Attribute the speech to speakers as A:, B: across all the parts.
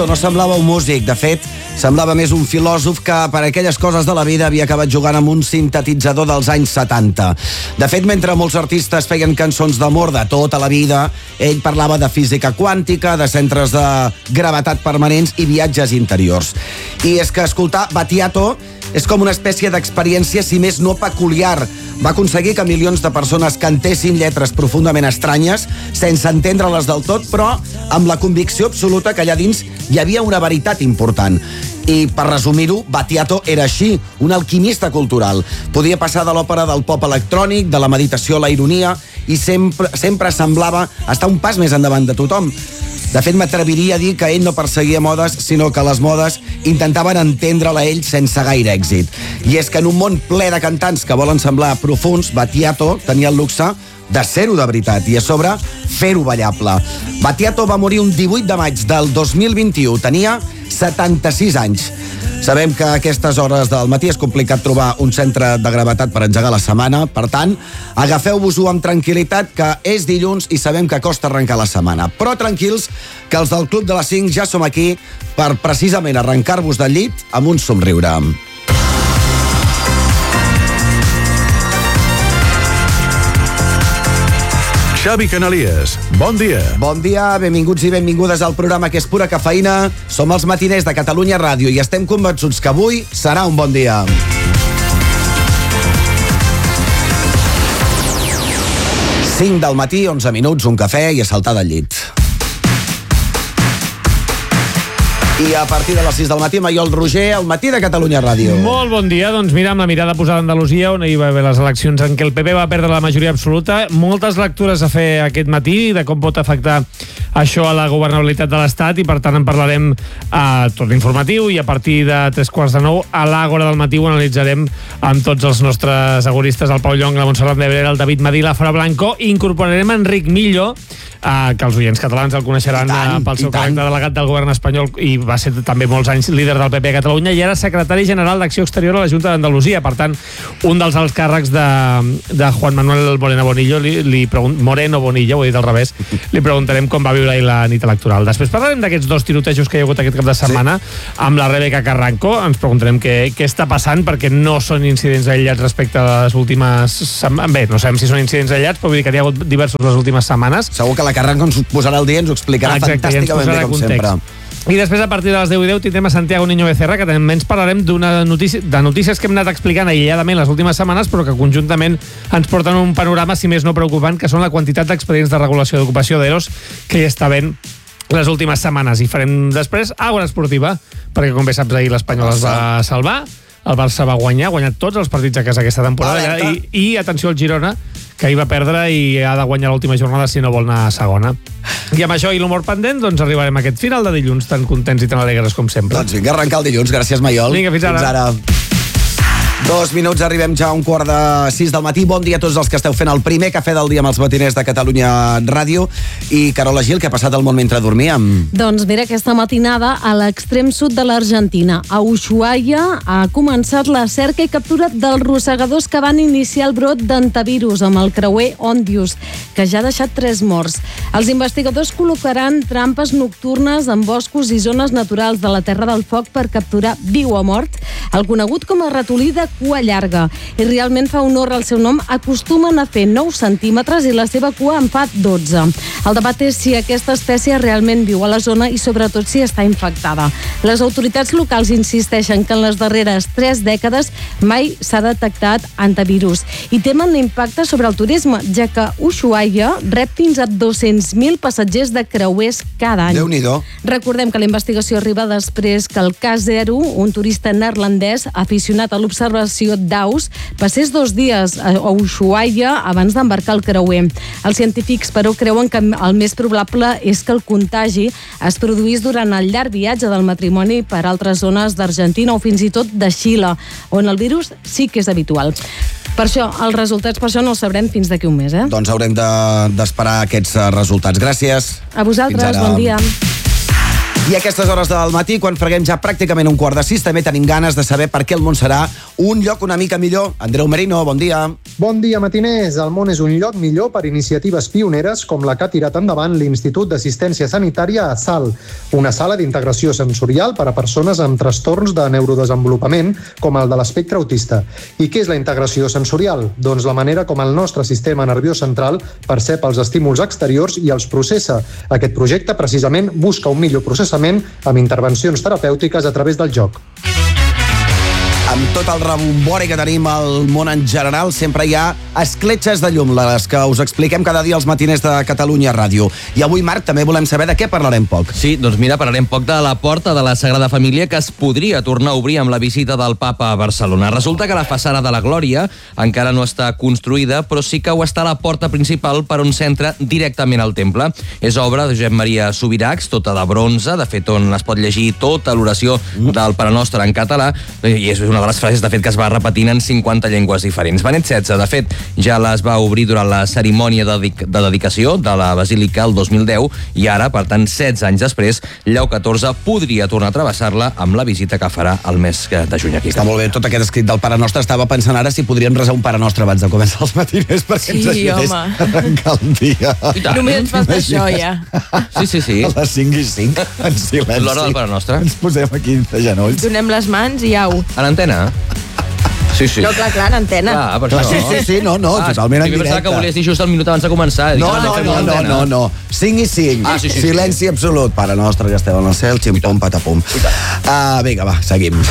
A: no semblava un músic, de fet, semblava més un filòsof que per aquelles coses de la vida havia acabat jugant amb un sintetitzador dels anys 70. De fet, mentre molts artistes feien cançons d'amor de tota la vida, ell parlava de física quàntica, de centres de gravetat permanents i viatges interiors. I és que escoltar Battiato és com una espècie d'experiència, si més no peculiar. Va aconseguir que milions de persones cantessin lletres profundament estranyes, sense entendre-les del tot, però amb la convicció absoluta que allà dins hi havia una veritat important. I, per resumir-ho, Battiato era així, un alquimista cultural. Podia passar de l'òpera del pop electrònic, de la meditació a la ironia, i sempre semblava estar un pas més endavant de tothom. De fet, m'atreviria a dir que ell no perseguia modes, sinó que les modes intentaven entendre-la ell sense gaire èxit. I és que en un món ple de cantants que volen semblar profuns, Battiato tenia el luxe de ser-ho de veritat i, a sobre, fer-ho ballable. Battiato va morir un 18 de maig del 2021. Tenia 76 anys. Sabem que a aquestes hores del matí és complicat trobar un centre de gravetat per engegar la setmana. Per tant, agafeu-vos-ho amb tranquil·litat, que és dilluns i sabem que costa arrencar la setmana. Però tranquils, que els del Club de les 5 ja som aquí per precisament arrencar-vos del llit amb un somriure.
B: Xavi Canalies, bon dia.
A: Bon dia, benvinguts i benvingudes al programa que és pura cafeïna. Som els matiners de Catalunya Ràdio i estem convençuts que avui serà un bon dia. Cinc del matí, 11 minuts, un cafè i a saltar del llit. I a partir de les 6 del matí, Maiol Roger, al matí de Catalunya Ràdio.
C: Molt bon dia, doncs mira, amb la mirada posada a Andalusia, on hi va haver les eleccions en què el PP va perdre la majoria absoluta. Moltes lectures a fer aquest matí de com pot afectar això a la governabilitat de l'Estat, i per tant en parlarem a tot l'informatiu, i a partir de 3:45 a l'Àgora del matí ho analitzarem amb tots els nostres agoristes, el Pau Llong, la Montserrat Nebrera, el David Madí, la Fora Blanco, i incorporarem Enric Millo, que els oients catalans el coneixeran pel seu caràcter de delegat del govern espanyol, i va ser també molts anys líder del PP a Catalunya, i ara secretari general d'Acció Exterior a la Junta d'Andalusia. Per tant, un dels alts càrrecs de Juan Manuel Moreno Bonillo, Moreno Bonillo, ho he dit al revés, li preguntarem com va viure ahir la nit electoral. Després parlarem d'aquests dos tirotejos que hi ha hagut aquest cap de setmana, amb la Rebeca Carranco. Ens preguntarem què està passant, perquè no són incidents aïllats respecte a les últimes... Bé, no sabem si són incidents aïllats, però vull dir que hi ha hagut diversos les últimes setmanes.
A: Segur que la Carranco ens posarà el dia i ens ho explicarà fantàsticament bé, com sempre.
C: I després, a partir de les 10:10, tindrem a Santiago Niño Becerra, que també ens parlarem de notícies que hem anat explicant aïlladament les últimes setmanes, però que conjuntament ens porten un panorama, si més no preocupant, que són la quantitat d'expedients de regulació d'ocupació d'EROs que hi està havent les últimes setmanes. I farem després Àgora Esportiva, perquè, com bé saps, ahir l'Espanyol es va salvar, el Barça va guanyar, ha guanyat tots els partits a casa aquesta temporada, i atenció al Girona, que hi va perdre i ha de guanyar l'última jornada si no vol anar a segona. I amb això i l'humor pendent, doncs arribarem a aquest final de dilluns tan contents i tan alegres com sempre.
A: Doncs vinga, arrencar el dilluns. Gràcies, Maiol.
C: Vinga, fins ara.
A: Fins ara. 2 minuts, arribem ja a 5:45 del matí. Bon dia a tots els que esteu fent el primer cafè del dia amb els matiners de Catalunya Ràdio. I Carola Gil, què ha passat al món mentre dormíem?
D: Doncs mira, aquesta matinada a l'extrem sud de l'Argentina, a Ushuaia, ha començat la cerca i captura dels rosegadors que van iniciar el brot d'antivirus amb el creuer Ondius, que ja ha deixat 3 morts. Els investigadors col·locaran trampes nocturnes en boscos i zones naturals de la Terra del Foc per capturar viu o mort el conegut com a ratolí de cua llarga, i realment fa honor al seu nom. Acostumen a fer 9 centímetres i la seva cua en fa 12. El debat és si aquesta espècie realment viu a la zona i sobretot si està infectada. Les autoritats locals insisteixen que en les darreres 3 dècades mai s'ha detectat antivirus i temen l'impacte sobre el turisme, ja que Ushuaia rep fins a 200.000 passatgers de creuers cada any.
A: Déu-n'hi-do.
D: Recordem que la investigació arriba després que el K0, un turista neerlandès aficionat a l'observació d'aus, passés 2 dies a Ushuaia abans d'embarcar el creuer. Els científics, però, creuen que el més probable és que el contagi es produís durant el llarg viatge del matrimoni per altres zones d'Argentina o fins i tot de Xile, on el virus sí que és habitual. Per això, els resultats per això no els sabrem fins d'aquí un mes,
A: Doncs haurem d'esperar aquests resultats. Gràcies.
D: A vosaltres, bon dia.
A: I a aquestes hores del matí, quan freguem ja pràcticament 5:45, també tenim ganes de saber per què el món serà un lloc una mica millor. Andreu Merino, bon dia.
E: Bon dia, matiners. El món és un lloc millor per iniciatives pioneres com la que ha tirat endavant l'Institut d'Assistència Sanitària a SAL, una sala d'integració sensorial per a persones amb trastorns de neurodesenvolupament com el de l'espectre autista. I què és la integració sensorial? Doncs la manera com el nostre sistema nerviós central percep els estímuls exteriors i els processa. Aquest projecte precisament busca un millor processament amb intervencions terapèutiques a través del joc.
A: Amb tot el rebombori que tenim al món en general, sempre hi ha escletxes de llum, les que us expliquem cada dia als matiners de Catalunya Ràdio. I avui, Marc, també volem saber de què parlarem poc.
F: Sí, doncs mira, parlarem poc de la Porta de la Sagrada Família, que es podria tornar a obrir amb la visita del Papa a Barcelona. Resulta que la façana de la Glòria encara no està construïda, però sí que ho està la porta principal per on s'entra directament al temple. És obra de Josep Maria Subirachs, tota de bronze, de fet on es pot llegir tota l'oració del Pare Nostre en català, i és una de les frases, de fet, que es va repetint en 50 llengües diferents. Benet XVI, de fet, ja les va obrir durant la cerimònia de dedicació de la Basílica el 2010 i ara, per tant, 16 anys després, Lleó XIV podria tornar a travessar-la amb la visita que farà el mes de juny aquí.
A: Està molt bé, tot aquest escrit del Pare Nostre. Estava pensant ara si podríem resar un Pare Nostre abans de començar els matiners perquè ens ajudés a arrencar el dia.
G: Només ens falta això, ja.
F: Sí.
A: A les 5:05, en silenci.
F: L'hora del Pare Nostre.
A: Ens posem aquí de genolls.
G: Donem les mans i au.
F: A l'antena? Sí.
G: No, clar, en antena.
F: Clar, per això.
A: Sí, no, totalment en directe.
F: Pensava que volies dir just el minut abans de començar.
A: No. 5 i 5.
F: Sí.
A: Silenci absolut. Pare Nostre, que esteu en el cel, ximpom, patapum. Vinga, va, seguim.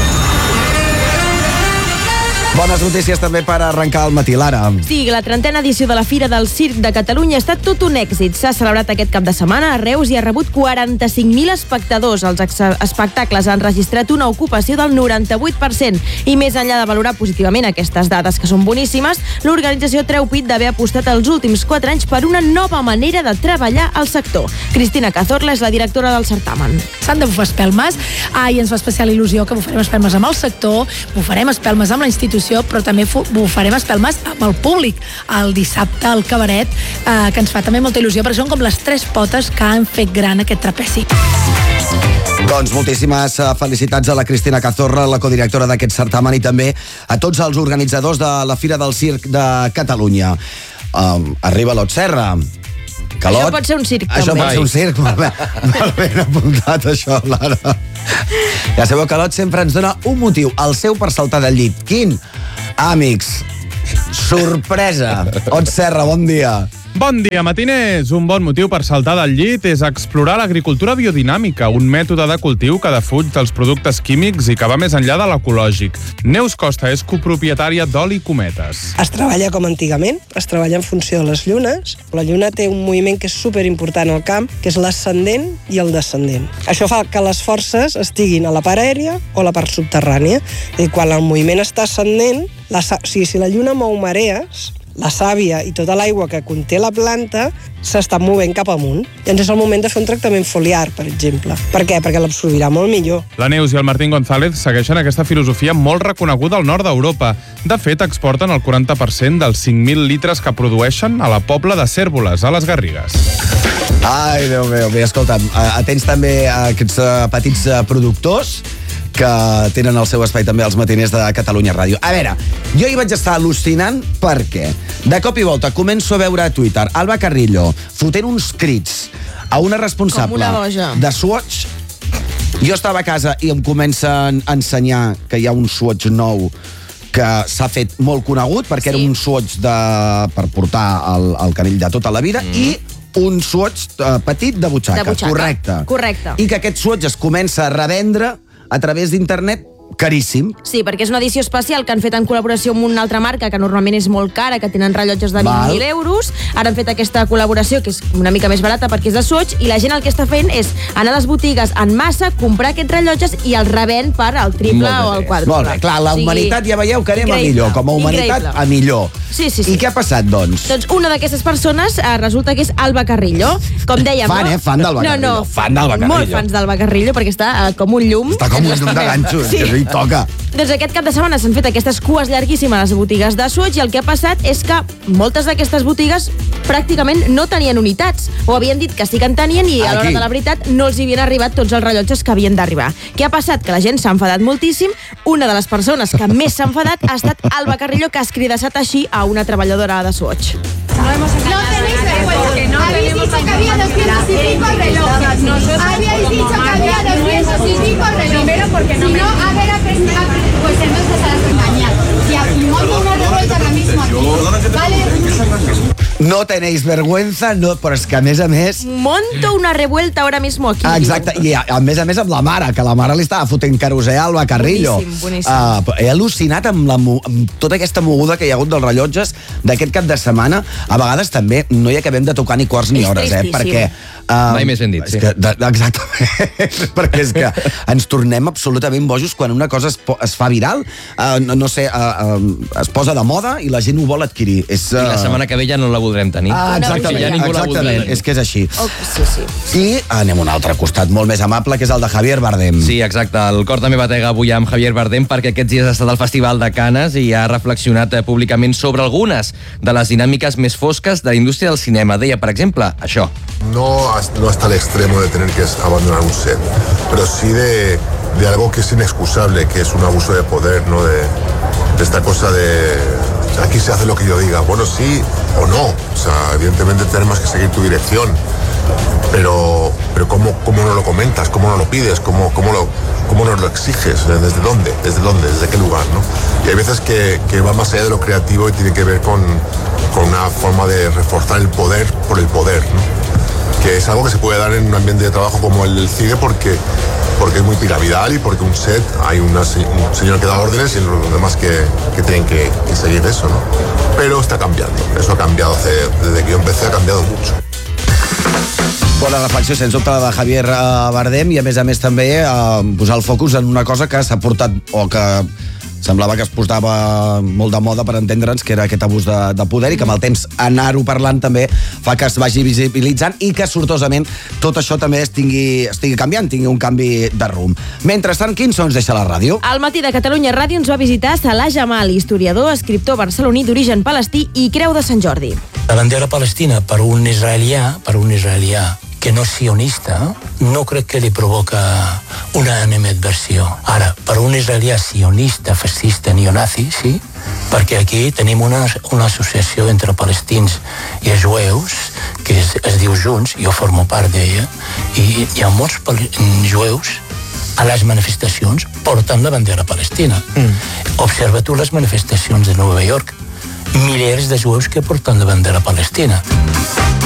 A: Bones notícies també per arrencar el matí, Lara.
G: Sí, la 30a edició de la Fira del Circ de Catalunya ha estat tot un èxit. S'ha celebrat aquest cap de setmana a Reus i ha rebut 45.000 espectadors. Els espectacles han registrat una ocupació del 98%. I més enllà de valorar positivament aquestes dades, que són boníssimes, l'organització treu pit d'haver apostat els últims 4 anys per una nova manera de treballar al sector. Cristina Cazorla és la directora del certamen.
H: S'han de bufar espelmes, i ens fa especial il·lusió que bufarem espelmes amb el sector, bufarem espelmes amb la institució, però també bufarem espelmes amb el públic. El dissabte al cabaret, que ens fa també molta il·lusió, perquè són com les 3 potes que han fet gran aquest trapezi.
A: Doncs moltíssimes felicitats a la Cristina Cazorla, la codirectora d'aquest certamen, i també a tots els organitzadors de la Fira del Circ de Catalunya. Arriba l'Ot Serra.
G: Això pot ser un circ, també.
A: Això pot ser un circ, molt ben apuntat, això, Lara. Ja sabeu que l'Ot sempre ens dona un motiu, el seu per saltar del llit. Quin? Amics, sorpresa. Ot Serra, bon dia.
I: Bon dia, matiners! Un bon motiu per saltar del llit és explorar l'agricultura biodinàmica, un mètode de cultiu que defuig dels productes químics i que va més enllà de l'ecològic. Neus Costa és copropietària d'Oli Cometes.
J: Es treballa com antigament, es treballa en funció de les llunes. La lluna té un moviment que és superimportant al camp, que és l'ascendent i el descendent. Això fa que les forces estiguin a la part aèria o a la part subterrània. I quan el moviment està ascendent, si la lluna mou marees, la sàvia i tota l'aigua que conté la planta s'està movent cap amunt. Llavors és el moment de fer un tractament foliar, per exemple. Per què? Perquè l'absorbirà molt millor.
I: La Neus i el Martín González segueixen aquesta filosofia molt reconeguda al nord d'Europa. De fet, exporten el 40% dels 5.000 litres que produeixen a la Pobla de Cérvoles, a les Garrigues.
A: Ai, Déu meu, bé, escolta, atents també a aquests petits productors que tenen el seu espai també als matiners de Catalunya Ràdio. A veure, jo hi vaig estar al·lucinant perquè de cop i volta començo a veure a Twitter Alba Carrillo fotent uns crits a una responsable de Swatch. Jo estava a casa i em comencen a ensenyar que hi ha un Swatch nou que s'ha fet molt conegut perquè era un Swatch per portar el canell de tota la vida i un Swatch petit de butxaca.
G: Correcte.
A: I que aquest Swatch es comença a revendre a través d'internet caríssim.
G: Sí, perquè és una edició especial que han fet en col·laboració amb una altra marca que normalment és molt cara, que tenen rellotges de 20.000 euros. Ara han fet aquesta col·laboració que és una mica més barata perquè és de Swatch i la gent el que està fent és anar a les botigues en massa, comprar aquests rellotges i els revèn per al triple o al quàdruple.
A: Molt bé, clar, la humanitat ja veieu que anem a millor, com a humanitat a millor.
G: Sí.
A: I què ha passat, doncs?
G: Doncs una d'aquestes persones resulta que és Alba Carrillo. Com dèiem,
A: fan d'Alba Carrillo. Fan d'Alba Carrillo.
G: Molt fans d'Alba Carrillo perquè està com un llum.
A: Està com un llum de ganxo.
G: Sí.
A: Li toca.
G: Doncs aquest cap de setmana s'han fet aquestes cues llarguíssimes a les botigues de Swatch i el que ha passat és que moltes d'aquestes botigues pràcticament no tenien unitats, o havien dit que sí que en tenien i a l'hora de la veritat no els hi havien arribat tots els rellotges que havien d'arribar. Què ha passat? Que la gent s'ha enfadat moltíssim. Una de les persones que més s'ha enfadat ha estat Alba Carrillo, que ha escridassat així a una treballadora de Swatch.
K: No tenéis vergüenza. Habéis dicho que había 200 y pico relojes. Habíais dicho que había 200 y pico relojes. Primero porque no. Si no, a ver, pues entonces a las engañar. Y monto una revuelta ahora mismo aquí. ¿Vale?
A: No tenéis vergüenza, no, però és que a més,
G: Monto una revuelta ahora mismo aquí.
A: Exacte, i a més amb la mare, que la mare li estava fotent querosè a Alba Carrillo.
G: Boníssim.
A: He al·lucinat amb tota aquesta moguda que hi ha hagut dels rellotges d'aquest cap de setmana. A vegades també no hi acabem de tocar ni quarts ni hores, perquè...
F: Mai més ben dit, sí.
A: Exactament, perquè és que ens tornem absolutament bojos quan una cosa es fa viral, no sé, es posa de moda i la gent ho vol adquirir.
F: I la setmana que ve ja no la voldrem tenir.
A: Exactament, és que és així.
G: Sí.
A: I anem a un altre costat molt més amable, que és el de Javier Bardem.
F: Sí, exacte. El cor també batega avui amb Javier Bardem perquè aquests dies ha estat al Festival de Canes i ha reflexionat públicament sobre algunes de les dinàmiques més fosques de la indústria del cinema. Deia, per exemple, això.
L: No hasta el extremo de tener que abandonar un set, pero sí de algo que es inexcusable, que es un abuso de poder, ¿no? De esta cosa de... O sea, aquí se hace lo que yo diga. Bueno, sí o no. O sea, evidentemente tenemos que seguir tu dirección. Pero ¿cómo no lo comentas? ¿Cómo no lo pides? ¿Cómo nos lo exiges? ¿Desde dónde? ¿Desde qué lugar? ¿No? Y hay veces que va más allá de lo creativo y tiene que ver con una forma de reforzar el poder por el poder, ¿no? Que es algo que se puede dar en un ambiente de trabajo como el del cine porque es muy piramidal y porque un set hay un señor que da órdenes y los demás que tienen que seguir eso, ¿no? Pero está cambiando. Eso ha cambiado desde que yo empecé, ha cambiado mucho.
A: Bona reflexió, sens dubte, la de Javier Bardem, i a més també posar el focus en una cosa que s'ha portat, o que semblava que es posava molt de moda, per entendre'ns, que era aquest abús de poder, i que amb el temps anar-ho parlant també fa que es vagi visibilitzant i que sortosament tot això també estigui canviant, tingui un canvi de rumb. Mentrestant, quin so ens deixa la ràdio?
G: Al matí de Catalunya Ràdio ens va visitar Salah Jamal, historiador, escriptor barceloní d'origen palestí i Creu de Sant Jordi.
M: La bandera palestina per un israelià que no és sionista, no crec que li provoca una animadversió. Ara, per un israelià sionista, fascista, neonazi, sí, perquè aquí tenim una associació entre palestins i els jueus, que es diu Junts, jo formo part d'ella, i hi ha molts jueus a les manifestacions portant la bandera palestina. Observa tu les manifestacions de Nova York, milers de jueus que porten la bandera palestina.